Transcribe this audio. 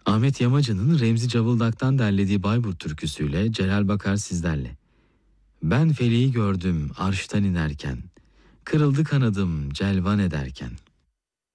Ahmet Yamacı'nın Remzi Cavıldak'tan derlediği Bayburt türküsüyle Celal Bakar sizlerle. Ben feleği gördüm arştan inerken, kırıldı kanadım celvan ederken.